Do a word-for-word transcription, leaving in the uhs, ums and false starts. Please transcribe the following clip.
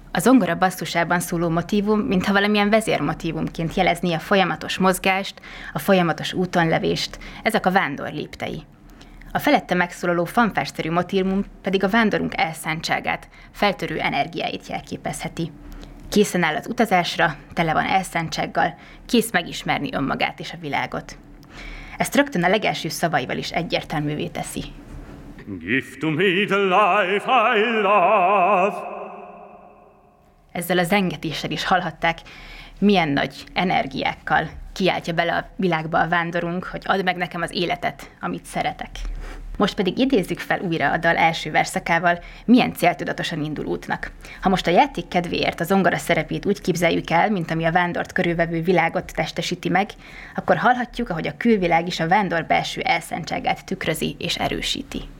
A zongora basszusában szóló motívum, mintha valamilyen vezérmotívumként jelezné a folyamatos mozgást, a folyamatos útonlevést, ezek a vándor léptei. A felette megszólaló fanfásterű motívum pedig a vándorunk elszántságát, feltörő energiáit jelképezheti. Készen áll az utazásra, tele van elszántsággal, kész megismerni önmagát és a világot. Ezt rögtön a legelső szavaival is egyértelművé teszi. Give to me the life I love. Ezzel a zengetéssel is hallhatták, milyen nagy energiákkal kiáltja bele a világba a vándorunk, hogy add meg nekem az életet, amit szeretek. Most pedig idézzük fel újra a dal első verszakával, milyen céltudatosan indul útnak. Ha most a játék kedvéért a zongora szerepét úgy képzeljük el, mint ami a vándort körülvevő világot testesíti meg, akkor hallhatjuk, ahogy a külvilág is a vándor belső elszántságát tükrözi és erősíti.